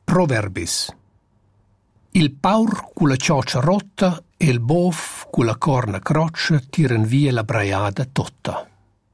Proverbis. Il paur cu la ciocia rotta e il bof cu la corna croccia tiran via la braiada totta.